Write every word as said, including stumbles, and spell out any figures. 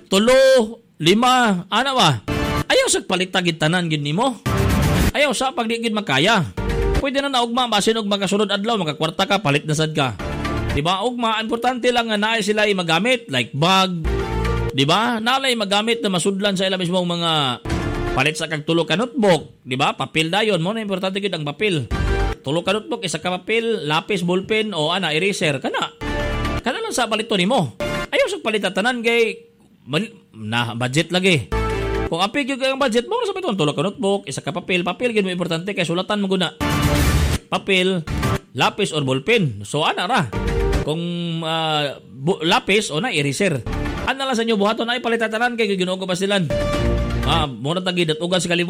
tulo, lima, ana ba? Ayaw sa palitagid tanan gid nimo. Ayaw sa pag di gid makaya. Pwede na naugma basin og magasunod adlaw magakwarta ka palit na sad ka. Di ba? Ugma importante lang nga naay sila ay magamit like bag. Di ba? Nalay magamit na masudlan sa ila mismong mga palit sa kag tulo ka notebook. Di ba? Papel dayon mo na importante gid ang papel. Tulo ka notebook, isa ka papel, lapis, ballpen o ana eraser kana. Kana lang sa palito nimo. Ayaw sa palit tanan kay na budget lagi. Kung apig yung ang budget mo, sa ito, tulog ka notebook, isa ka papel, papel, gano'n importante, kaya sulatan mo guna. Papel, lapis, or ballpen. So, ana ra. Kung uh, bu- lapis, o na, eraser. Ana lang sa inyo, buhato na ipalitatanan, kaya ginuog ko pa silan. Ah, muna tagi, datugan si kalibutan.